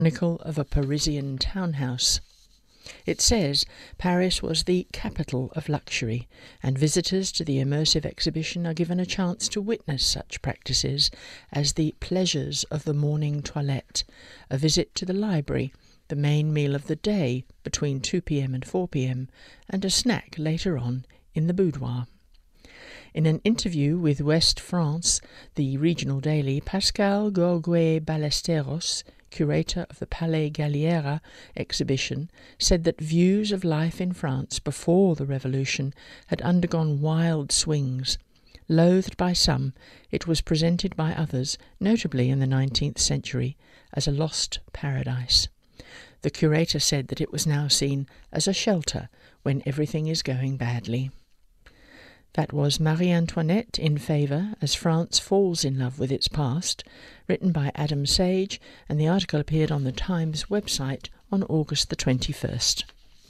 Chronicle of a Parisian townhouse. It says Paris was the capital of luxury, and visitors to the immersive exhibition are given a chance to witness such practices as the pleasures of the morning toilette, a visit to the library, the main meal of the day between 2 p.m. and 4 p.m, and a snack later on in the boudoir. In an interview with Ouest France, the regional daily, Pascal Gorguet-Ballesteros, curator of the Palais Galliera exhibition, said that views of life in France before the revolution had undergone wild swings. Loathed by some, it was presented by others, notably in the 19th century, as a lost paradise. The curator said that it was now seen as a shelter when everything is going badly. That was Marie Antoinette in Favour as France Falls in Love with Its Past, written by Adam Sage, and the article appeared on the Times website on August the 21st.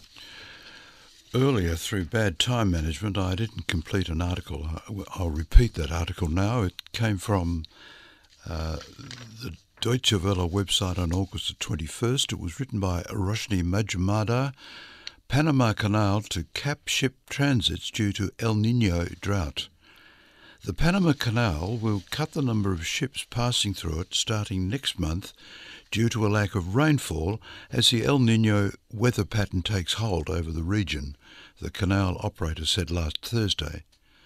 Earlier, through bad time management, I didn't complete an article. I'll repeat that article now. It came from the Deutsche Welle website on August the 21st. It was written by Roshni Majumdar. Panama Canal to cap ship transits due to El Niño drought. The Panama Canal will cut the number of ships passing through it starting next month due to a lack of rainfall as the El Niño weather pattern takes hold over the region, the canal operator said last Thursday.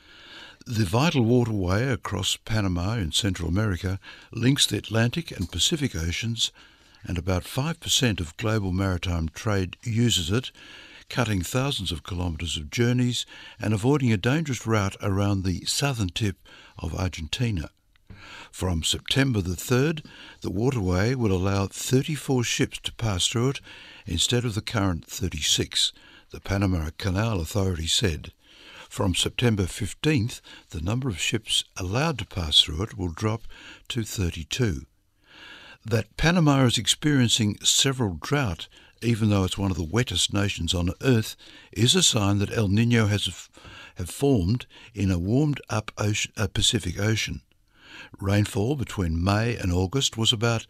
The vital waterway across Panama in Central America links the Atlantic and Pacific Oceans, and about 5% of global maritime trade uses it, cutting thousands of kilometres of journeys and avoiding a dangerous route around the southern tip of Argentina. From September the 3rd, the waterway will allow 34 ships to pass through it instead of the current 36, the Panama Canal Authority said. From September 15th, the number of ships allowed to pass through it will drop to 32. That Panama is experiencing several drought, even though it's one of the wettest nations on Earth, is a sign that El Niño have formed in a warmed-up Pacific Ocean. Rainfall between May and August was about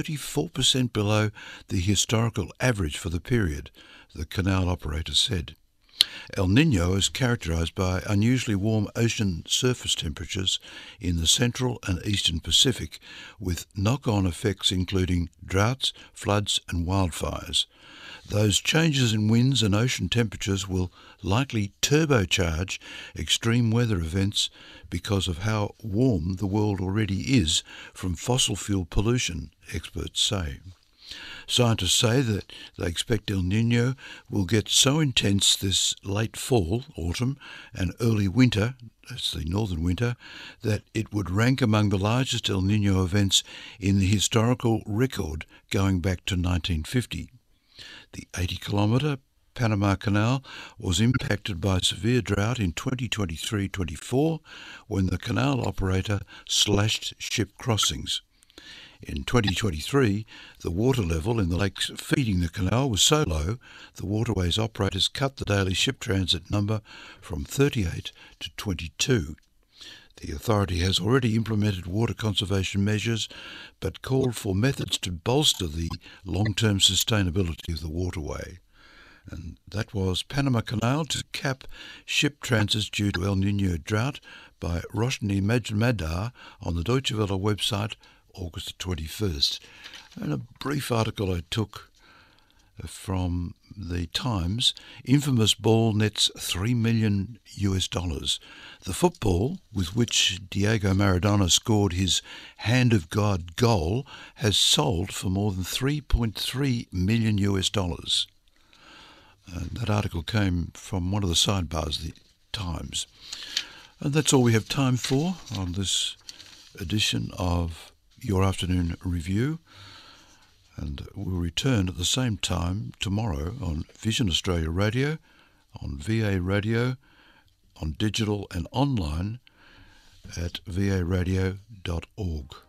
34% below the historical average for the period, the canal operator said. El Niño is characterised by unusually warm ocean surface temperatures in the central and eastern Pacific, with knock-on effects including droughts, floods and wildfires. Those changes in winds and ocean temperatures will likely turbocharge extreme weather events because of how warm the world already is from fossil fuel pollution, experts say. Scientists say that they expect El Niño will get so intense this late fall, autumn, and early winter, that's the northern winter, that it would rank among the largest El Niño events in the historical record going back to 1950. The 80-kilometre Panama Canal was impacted by severe drought in 2023-24 when the canal operator slashed ship crossings. In 2023, the water level in the lakes feeding the canal was so low, the waterways operators cut the daily ship transit number from 38 to 22. The authority has already implemented water conservation measures, but called for methods to bolster the long-term sustainability of the waterway. And that was Panama Canal to cap ship transits due to El Niño drought by Roshni Majumdar on the Deutsche Welle website, August 21st. And a brief article I took from the Times, infamous ball nets $3 million. The football with which Diego Maradona scored his Hand of God goal has sold for more than $3.3 million. And that article came from one of the sidebars of the Times. And that's all we have time for on this edition of Your Afternoon Review. And we'll return at the same time tomorrow on Vision Australia Radio, on VA Radio, on digital and online at varadio.org.